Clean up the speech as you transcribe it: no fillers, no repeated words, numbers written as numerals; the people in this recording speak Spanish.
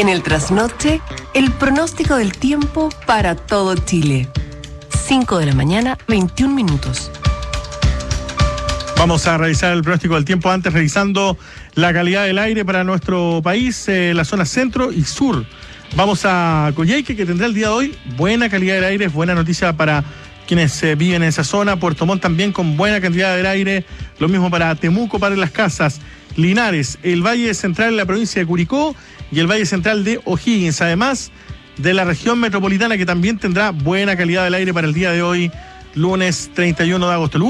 En el trasnoche, el pronóstico del tiempo para todo Chile. 5 de la mañana, 21 minutos. Vamos a revisar el pronóstico del tiempo antes, revisando la calidad del aire para nuestro país, la zona centro y sur. Vamos a Coyhaique, que tendrá el día de hoy buena calidad del aire, es buena noticia para quienes viven en esa zona. Puerto Montt también con buena cantidad del aire, lo mismo para Temuco, para Las Casas, Linares, el Valle Central en la provincia de Curicó y el Valle Central de O'Higgins, además de la región metropolitana, que también tendrá buena calidad del aire para el día de hoy, lunes 31 de agosto.